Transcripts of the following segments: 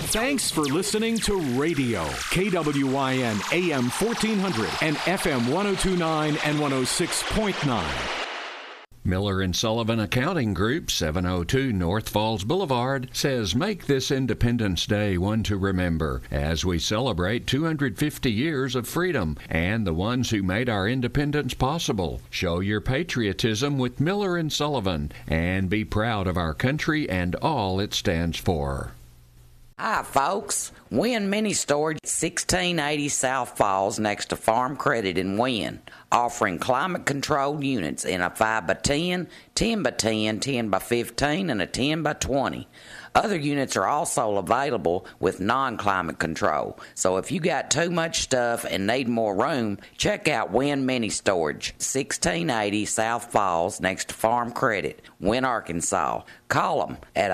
Thanks for listening to Radio KWYN AM 1400 and FM 1029 and 106.9. Miller & Sullivan Accounting Group, 702 North Falls Boulevard, says make this Independence Day one to remember as we celebrate 250 years of freedom and the ones who made our independence possible. Show your patriotism with Miller & Sullivan and be proud of our country and all it stands for. Hi, folks. Wynn Mini Storage, 1680 South Falls, next to Farm Credit in Wynn, offering climate-controlled units in a 5x10, 10x10, 10x15, and a 10x20. Other units are also available with non-climate control. So if you got too much stuff and need more room, check out Wynn Mini Storage, 1680 South Falls, next to Farm Credit, Wynn, Arkansas. Call them at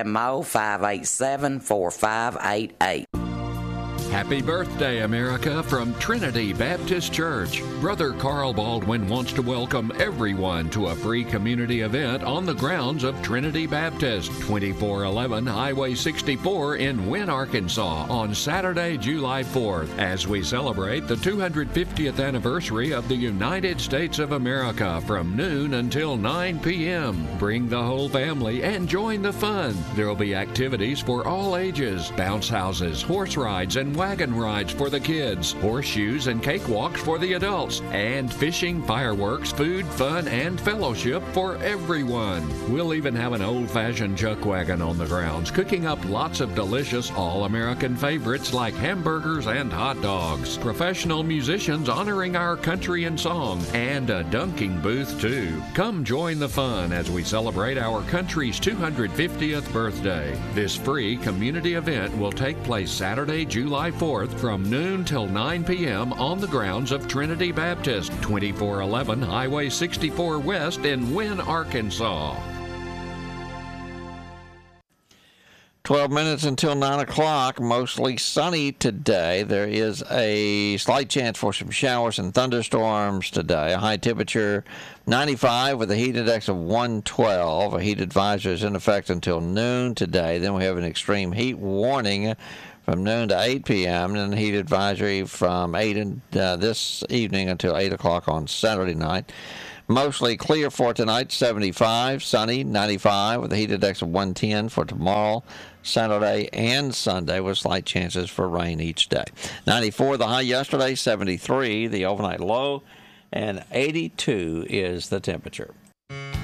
870-587-4588. Happy birthday, America, from Trinity Baptist Church. Brother Carl Baldwin wants to welcome everyone to a free community event on the grounds of Trinity Baptist, 2411 Highway 64 in Wynn, Arkansas, on Saturday, July 4th, as we celebrate the 250th anniversary of the United States of America from noon until 9 p.m. Bring the whole family and join the fun. There will be activities for all ages, bounce houses, horse rides, and wagon rides for the kids, horseshoes and cakewalks for the adults, and fishing, fireworks, food, fun, and fellowship for everyone. We'll even have an old-fashioned chuck wagon on the grounds, cooking up lots of delicious all-American favorites like hamburgers and hot dogs, professional musicians honoring our country and song, and a dunking booth too. Come join the fun as we celebrate our country's 250th birthday. This free community event will take place Saturday, July 4th from noon till 9 p.m. on the grounds of Trinity Baptist, 2411 Highway 64 West in Wynn, Arkansas. 12 minutes until 9 o'clock, mostly sunny today. There is a slight chance for some showers and thunderstorms today. A high temperature 95 with a heat index of 112. A heat advisory is in effect until noon today. Then we have an extreme heat warning from noon to 8 p.m. and a heat advisory from 8 this evening until 8 o'clock on Saturday night. Mostly clear for tonight, 75, sunny, 95 with a heat index of 110 for tomorrow, Saturday, and Sunday with slight chances for rain each day. 94 the high yesterday, 73 the overnight low, and 82 is the temperature.